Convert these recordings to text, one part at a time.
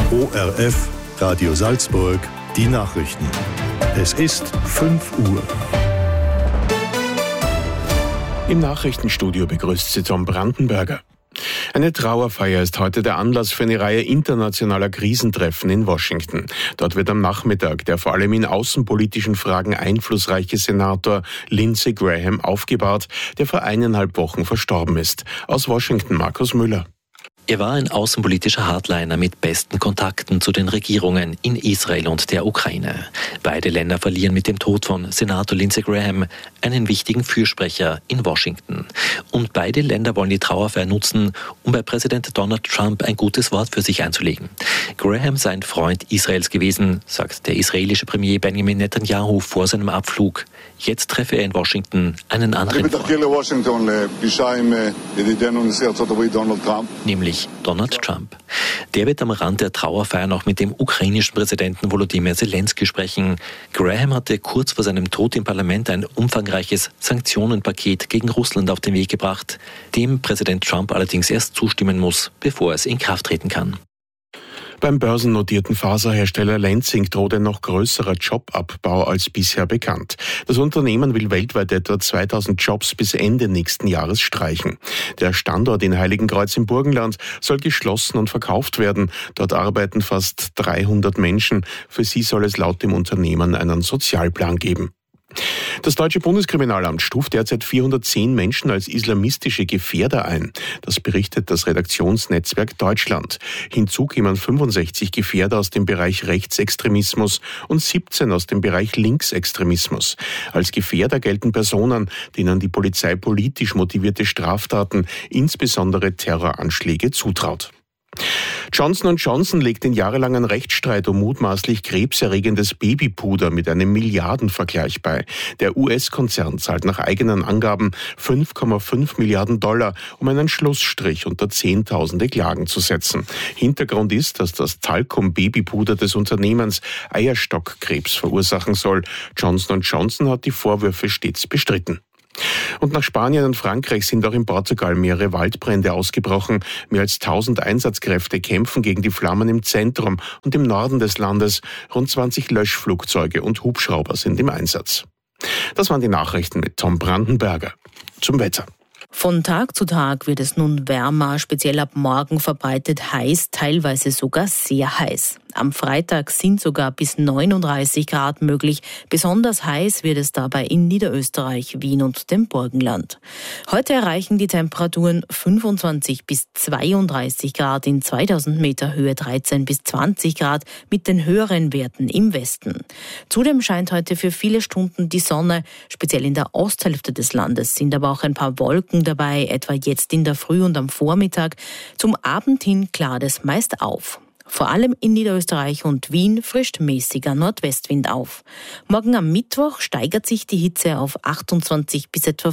ORF Radio Salzburg, die Nachrichten. Es ist 5 Uhr. Im Nachrichtenstudio begrüßt Sie Tom Brandenberger. Eine Trauerfeier ist heute der Anlass für eine Reihe internationaler Krisentreffen in Washington. Dort wird am Nachmittag der vor allem in außenpolitischen Fragen einflussreiche Senator Lindsey Graham aufgebahrt, der vor 1,5 Wochen verstorben ist. Aus Washington Markus Müller. Er war ein außenpolitischer Hardliner mit besten Kontakten zu den Regierungen in Israel und der Ukraine. Beide Länder verlieren mit dem Tod von Senator Lindsey Graham einen wichtigen Fürsprecher in Washington. Und beide Länder wollen die Trauerfeier nutzen, um bei Präsident Donald Trump ein gutes Wort für sich einzulegen. Graham sei ein Freund Israels gewesen, sagt der israelische Premier Benjamin Netanyahu vor seinem Abflug. Jetzt treffe er in Washington einen anderen Freund, nämlich Donald Trump. Der wird am Rand der Trauerfeier noch mit dem ukrainischen Präsidenten Volodymyr Zelensky sprechen. Graham hatte kurz vor seinem Tod im Parlament ein umfangreiches Sanktionenpaket gegen Russland auf den Weg gebracht, dem Präsident Trump allerdings erst zustimmen muss, bevor es in Kraft treten kann. Beim börsennotierten Faserhersteller Lenzing droht ein noch größerer Jobabbau als bisher bekannt. Das Unternehmen will weltweit etwa 2000 Jobs bis Ende nächsten Jahres streichen. Der Standort in Heiligenkreuz im Burgenland soll geschlossen und verkauft werden. Dort arbeiten fast 300 Menschen. Für sie soll es laut dem Unternehmen einen Sozialplan geben. Das deutsche Bundeskriminalamt stuft derzeit 410 Menschen als islamistische Gefährder ein. Das berichtet das Redaktionsnetzwerk Deutschland. Hinzu kämen 65 Gefährder aus dem Bereich Rechtsextremismus und 17 aus dem Bereich Linksextremismus. Als Gefährder gelten Personen, denen die Polizei politisch motivierte Straftaten, insbesondere Terroranschläge, zutraut. Johnson & Johnson legt den jahrelangen Rechtsstreit um mutmaßlich krebserregendes Babypuder mit einem Milliardenvergleich bei. Der US-Konzern zahlt nach eigenen Angaben $5,5 Milliarden, um einen Schlussstrich unter Zehntausende Klagen zu setzen. Hintergrund ist, dass das Talcum-Babypuder des Unternehmens Eierstockkrebs verursachen soll. Johnson & Johnson hat die Vorwürfe stets bestritten. Und nach Spanien und Frankreich sind auch in Portugal mehrere Waldbrände ausgebrochen. Mehr als 1000 Einsatzkräfte kämpfen gegen die Flammen im Zentrum und im Norden des Landes. Rund 20 Löschflugzeuge und Hubschrauber sind im Einsatz. Das waren die Nachrichten mit Tom Brandenberger. Zum Wetter. Von Tag zu Tag wird es nun wärmer, speziell ab morgen verbreitet heiß, teilweise sogar sehr heiß. Am Freitag sind sogar bis 39 Grad möglich. Besonders heiß wird es dabei in Niederösterreich, Wien und dem Burgenland. Heute erreichen die Temperaturen 25 bis 32 Grad, in 2000 Meter Höhe 13 bis 20 Grad mit den höheren Werten im Westen. Zudem scheint heute für viele Stunden die Sonne. Speziell in der Osthälfte des Landes sind aber auch ein paar Wolken dabei, etwa jetzt in der Früh und am Vormittag. Zum Abend hin klart es meist auf. Vor allem in Niederösterreich und Wien frischt mäßiger Nordwestwind auf. Morgen am Mittwoch steigert sich die Hitze auf 28 bis etwa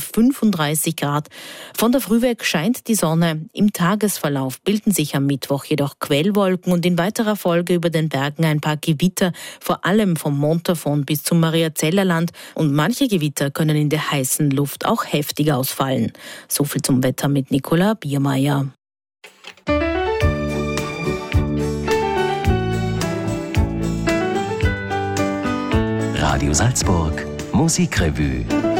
35 Grad. Von der Früh weg scheint die Sonne. Im Tagesverlauf bilden sich am Mittwoch jedoch Quellwolken und in weiterer Folge über den Bergen ein paar Gewitter, vor allem vom Montafon bis zum Mariazellerland. Und manche Gewitter können in der heißen Luft auch heftig ausfallen. So viel zum Wetter mit Nicola Biermeier. Radio Salzburg, Musikrevue.